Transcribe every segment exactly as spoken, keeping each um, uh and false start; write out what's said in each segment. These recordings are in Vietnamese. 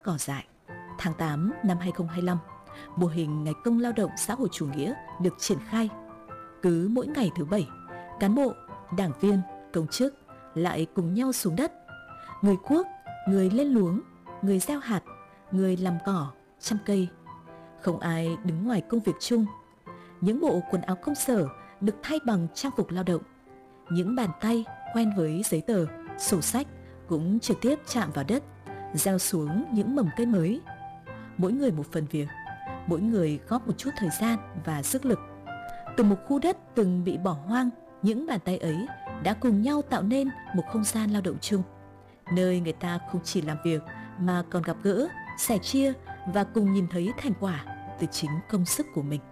cỏ dại. Tháng tám năm hai không hai lăm, mô hình Ngày công lao động xã hội chủ nghĩa được triển khai. Cứ mỗi ngày thứ bảy, cán bộ, đảng viên, công chức lại cùng nhau xuống đất. Người cuốc, người lên luống, người gieo hạt, người làm cỏ, chăm cây. Không ai đứng ngoài công việc chung. Những bộ quần áo công sở được thay bằng trang phục lao động. Những bàn tay quen với giấy tờ, sổ sách cũng trực tiếp chạm vào đất, gieo xuống những mầm cây mới. Mỗi người một phần việc, mỗi người góp một chút thời gian và sức lực. Từ một khu đất từng bị bỏ hoang, những bàn tay ấy đã cùng nhau tạo nên một không gian lao động chung, nơi người ta không chỉ làm việc mà còn gặp gỡ, sẻ chia và cùng nhìn thấy thành quả từ chính công sức của mình.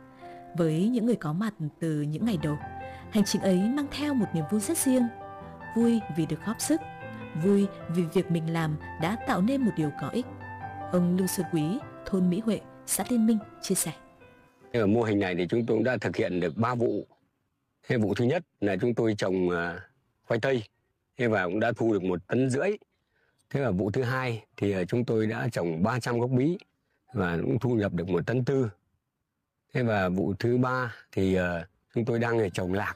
Với những người có mặt từ những ngày đầu, hành trình ấy mang theo một niềm vui rất riêng. Vui vì được góp sức, vui vì việc mình làm đã tạo nên một điều có ích. Ông Lưu Xuân Quý, thôn Mỹ Huệ, xã Liên Minh chia sẻ. Ở mô hình này thì chúng tôi cũng đã thực hiện được ba vụ. Thế vụ thứ nhất là chúng tôi trồng uh, khoai tây, thế và cũng đã thu được một tấn rưỡi. Thế và vụ thứ hai thì uh, chúng tôi đã trồng ba trăm gốc bí và cũng thu nhập được một tấn tư. Thế và vụ thứ ba thì uh, chúng tôi đang trồng lạc.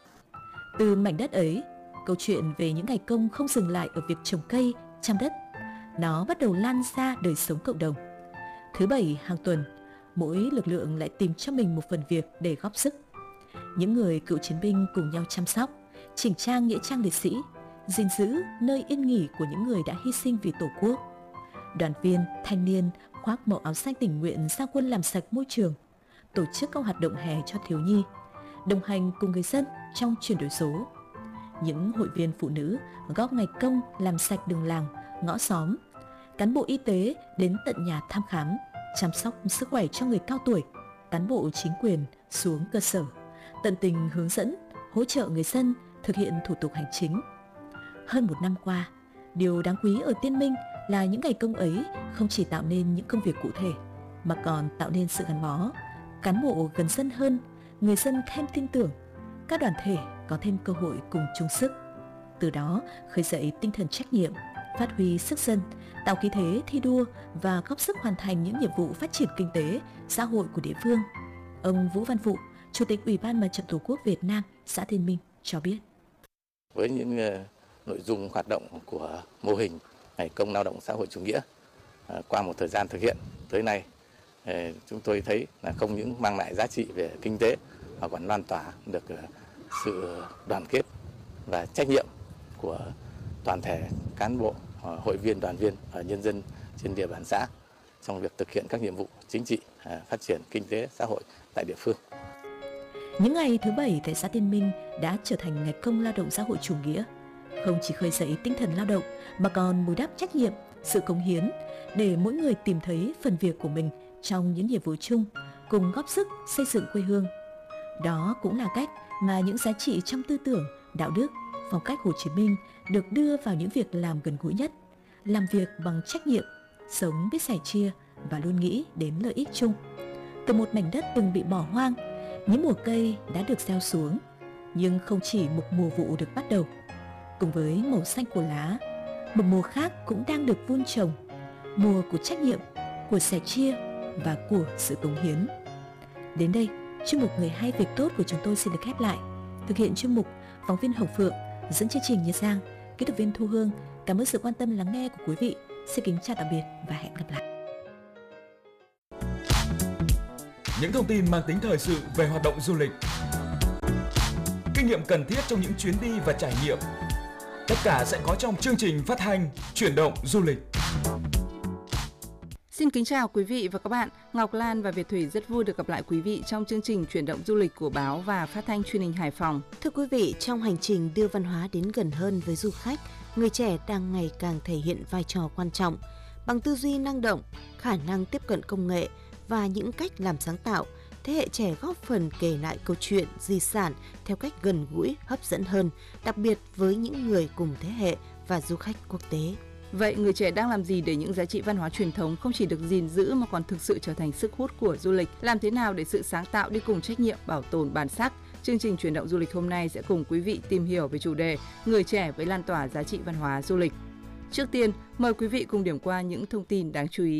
Từ mảnh đất ấy, câu chuyện về những ngày công không dừng lại ở việc trồng cây, chăm đất. Nó bắt đầu lan ra đời sống cộng đồng. Thứ bảy hàng tuần, mỗi lực lượng lại tìm cho mình một phần việc để góp sức. Những người cựu chiến binh cùng nhau chăm sóc, chỉnh trang nghĩa trang liệt sĩ, gìn giữ nơi yên nghỉ của những người đã hy sinh vì Tổ quốc. Đoàn viên, thanh niên khoác màu áo xanh tình nguyện ra quân làm sạch môi trường, tổ chức các hoạt động hè cho thiếu nhi, đồng hành cùng người dân trong chuyển đổi số. Những hội viên phụ nữ góp ngày công làm sạch đường làng, ngõ xóm. Cán bộ y tế đến tận nhà thăm khám, chăm sóc sức khỏe cho người cao tuổi. Cán bộ chính quyền xuống cơ sở, tận tình hướng dẫn, hỗ trợ người dân thực hiện thủ tục hành chính. Hơn một năm qua, điều đáng quý ở Tiên Minh là những ngày công ấy không chỉ tạo nên những công việc cụ thể, mà còn tạo nên sự gắn bó, cán bộ gần dân hơn, người dân thêm tin tưởng, các đoàn thể có thêm cơ hội cùng chung sức. Từ đó khơi dậy tinh thần trách nhiệm, phát huy sức dân, tạo khí thế thi đua và góp sức hoàn thành những nhiệm vụ phát triển kinh tế, xã hội của địa phương. Ông Vũ Văn Vụ, Chủ tịch Ủy ban Mặt trận Tổ quốc Việt Nam, xã Thiên Minh cho biết. Với những uh, nội dung hoạt động của mô hình Ngày công lao động xã hội chủ nghĩa, uh, qua một thời gian thực hiện tới nay, uh, chúng tôi thấy là không những mang lại giá trị về kinh tế mà còn lan tỏa được uh, sự đoàn kết và trách nhiệm của toàn thể cán bộ, uh, hội viên, đoàn viên và nhân dân trên địa bàn xã trong việc thực hiện các nhiệm vụ chính trị, uh, phát triển kinh tế xã hội tại địa phương. Những ngày thứ bảy tại xã Tiên Minh đã trở thành ngày công lao động xã hội chủ nghĩa, không chỉ khơi dậy tinh thần lao động mà còn bồi đắp trách nhiệm, sự cống hiến để mỗi người tìm thấy phần việc của mình trong những nhiệm vụ chung, cùng góp sức xây dựng quê hương. Đó cũng là cách mà những giá trị trong tư tưởng, đạo đức, phong cách Hồ Chí Minh được đưa vào những việc làm gần gũi nhất, làm việc bằng trách nhiệm, sống biết sẻ chia và luôn nghĩ đến lợi ích chung. Từ một mảnh đất từng bị bỏ hoang, những mùa cây đã được gieo xuống, nhưng không chỉ một mùa vụ được bắt đầu. Cùng với màu xanh của lá, một mùa khác cũng đang được vun trồng, mùa của trách nhiệm, của sẻ chia và của sự cống hiến. Đến đây, chuyên mục mười hai việc tốt của chúng tôi xin được khép lại. Thực hiện chuyên mục, phóng viên Hồng Phượng, dẫn chương trình Nhật Giang, kỹ thuật viên Thu Hương. Cảm ơn sự quan tâm lắng nghe của quý vị. Xin kính chào tạm biệt và hẹn gặp lại. Những thông tin mang tính thời sự về hoạt động du lịch, kinh nghiệm cần thiết trong những chuyến đi và trải nghiệm, tất cả sẽ có trong chương trình phát hành Chuyển động du lịch. Xin kính chào quý vị và các bạn. Ngọc Lan và Việt Thủy rất vui được gặp lại quý vị trong chương trình Chuyển động du lịch của báo và phát thanh truyền hình Hải Phòng. Thưa quý vị, trong hành trình đưa văn hóa đến gần hơn với du khách, người trẻ đang ngày càng thể hiện vai trò quan trọng. Bằng tư duy năng động, khả năng tiếp cận công nghệ và những cách làm sáng tạo, thế hệ trẻ góp phần kể lại câu chuyện, di sản theo cách gần gũi, hấp dẫn hơn, đặc biệt với những người cùng thế hệ và du khách quốc tế. Vậy người trẻ đang làm gì để những giá trị văn hóa truyền thống không chỉ được gìn giữ mà còn thực sự trở thành sức hút của du lịch? Làm thế nào để sự sáng tạo đi cùng trách nhiệm bảo tồn bản sắc? Chương trình Chuyển động du lịch hôm nay sẽ cùng quý vị tìm hiểu về chủ đề Người trẻ với lan tỏa giá trị văn hóa du lịch. Trước tiên, mời quý vị cùng điểm qua những thông tin đáng chú ý.